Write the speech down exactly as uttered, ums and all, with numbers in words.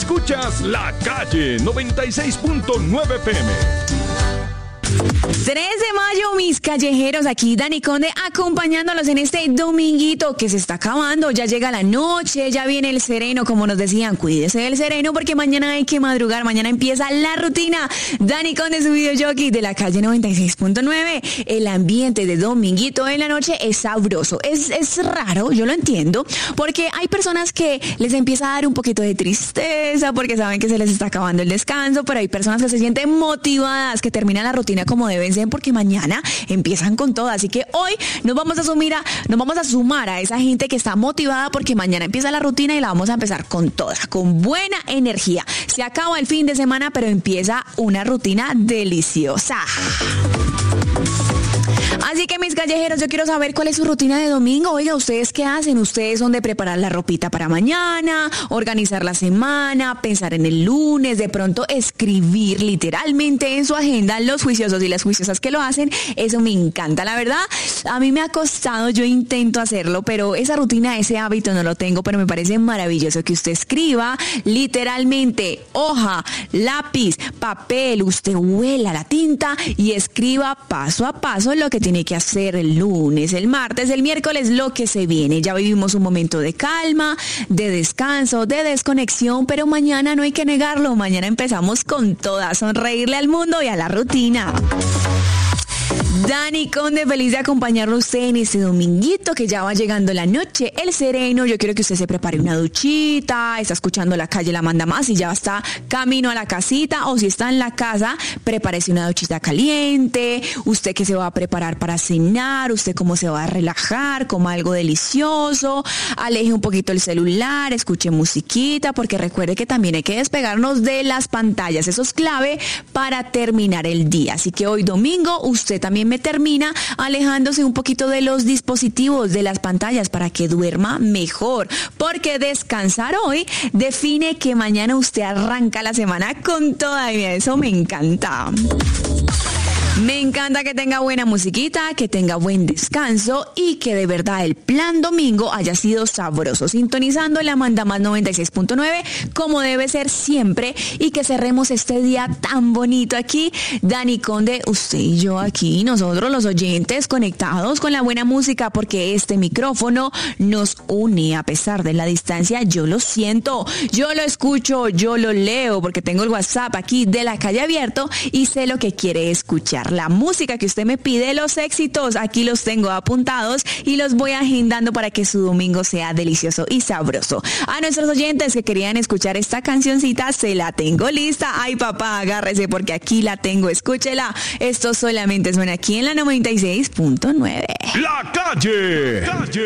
Escuchas La Calle noventa y seis punto nueve F M. tres de mayo, mis callejeros, aquí Dani Conde acompañándolos en este dominguito que se está acabando. Ya llega la noche, ya viene el sereno, como nos decían, cuídese del sereno porque mañana hay que madrugar, mañana empieza la rutina. Dani Conde, su videojockey de La Calle noventa y seis punto nueve. El ambiente de dominguito en la noche es sabroso, es, es raro, yo lo entiendo, porque hay personas que les empieza a dar un poquito de tristeza porque saben que se les está acabando el descanso, pero hay personas que se sienten motivadas, que terminan la rutina como deben ser porque mañana empiezan con todo. Así que hoy nos vamos a sumir a, nos vamos a sumar a esa gente que está motivada porque mañana empieza la rutina y la vamos a empezar con toda, con buena energía. Se acaba el fin de semana, pero empieza una rutina deliciosa. Así que mis callejeros, yo quiero saber cuál es su rutina de domingo. Oiga, ¿ustedes qué hacen? ¿Ustedes son de preparar la ropita para mañana, organizar la semana, pensar en el lunes, de pronto escribir literalmente en su agenda? Los juiciosos y las juiciosas que lo hacen, eso me encanta, la verdad. A mí me ha costado, yo intento hacerlo, pero esa rutina, ese hábito no lo tengo, pero me parece maravilloso que usted escriba literalmente, hoja, lápiz, papel, usted huela la tinta y escriba paso a paso lo que tiene que hacer el lunes, el martes, el miércoles, lo que se viene. Ya vivimos un momento de calma, de descanso, de desconexión, pero mañana no hay que negarlo. Mañana empezamos con toda, sonreírle al mundo y a la rutina. Dani Conde, feliz de acompañarlo a usted en este dominguito que ya va llegando la noche, el sereno. Yo quiero que usted se prepare una duchita, está escuchando La Calle La Manda Más y ya está camino a la casita, o si está en la casa, prepárese una duchita caliente. Usted que se va a preparar para cenar, usted cómo se va a relajar, coma algo delicioso, aleje un poquito el celular, escuche musiquita, porque recuerde que también hay que despegarnos de las pantallas. Eso es clave para terminar el día. Así que hoy domingo usted también me termina alejándose un poquito de los dispositivos, de las pantallas, para que duerma mejor, porque descansar hoy define que mañana usted arranca la semana con toda, y eso me encanta. Me encanta que tenga buena musiquita, que tenga buen descanso y que de verdad el plan domingo haya sido sabroso, sintonizando la Manda Más noventa y seis punto nueve como debe ser siempre, y que cerremos este día tan bonito aquí, Dani Conde, usted y yo aquí, nosotros los oyentes conectados con la buena música, porque este micrófono nos une a pesar de la distancia. Yo lo siento, yo lo escucho, yo lo leo, porque tengo el WhatsApp aquí de La Calle abierto y sé lo que quiere escuchar. La música que usted me pide, los éxitos, aquí los tengo apuntados y los voy agendando para que su domingo sea delicioso y sabroso. A nuestros oyentes que querían escuchar esta cancioncita, se la tengo lista. Ay, papá, agárrese porque aquí la tengo, escúchela. Esto solamente suena aquí en la noventa y seis punto nueve. La Calle. Calle.